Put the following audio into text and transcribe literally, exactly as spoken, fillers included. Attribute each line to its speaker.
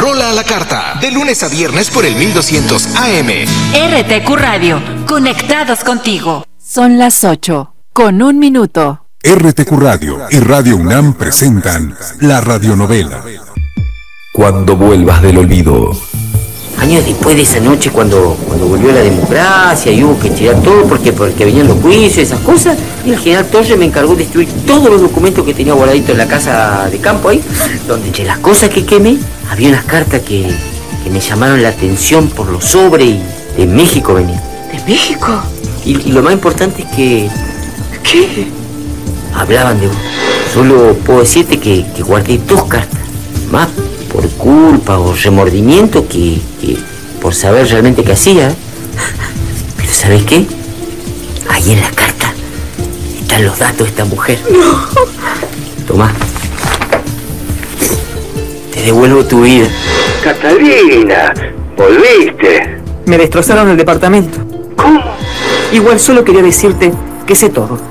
Speaker 1: Rola a la Carta, de lunes a viernes por el mil doscientos A M.
Speaker 2: R T Q Radio, conectados contigo.
Speaker 3: Son las ocho, con un minuto.
Speaker 4: R T Q Radio y Radio UNAM presentan la radionovela.
Speaker 5: Cuando vuelvas del olvido.
Speaker 6: Años después de esa noche cuando, cuando volvió la democracia y hubo que tirar todo porque, porque venían los juicios y esas cosas, y el general Torres me encargó de destruir todos los documentos que tenía guardaditos en la casa de campo ahí, donde entre las cosas que quemé había unas cartas que, que me llamaron la atención por los sobres y de México venían.
Speaker 7: ¿De México?
Speaker 6: Y, y lo más importante es que...
Speaker 7: ¿Qué?
Speaker 6: Hablaban de vos. Solo puedo decirte que, que guardé dos cartas, más por culpa o remordimiento que, que por saber realmente qué hacía. Pero ¿sabes qué? Ahí en la carta están los datos de esta mujer.
Speaker 7: No.
Speaker 6: Tomá. Te devuelvo tu vida.
Speaker 8: Catalina, volviste.
Speaker 9: Me destrozaron el departamento.
Speaker 8: ¿Cómo?
Speaker 9: Igual solo quería decirte que sé todo.